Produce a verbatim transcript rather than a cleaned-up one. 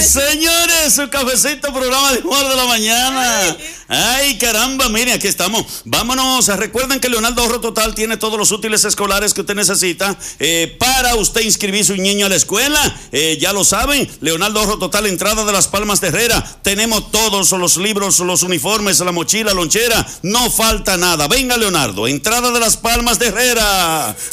Señores, su cafecito, programa de humor de la mañana. Ay, caramba, mire, aquí estamos. Vámonos. Recuerden que Leonardo Ahorro Total tiene todos los útiles escolares que usted necesita eh, para usted inscribir su niño a la escuela. Eh, ya lo saben, Leonardo Ahorro Total, entrada de Las Palmas de Herrera. Tenemos todos los libros, los uniformes, la mochila, lonchera. No falta nada. Venga, Leonardo, entrada de Las Palmas de Herrera.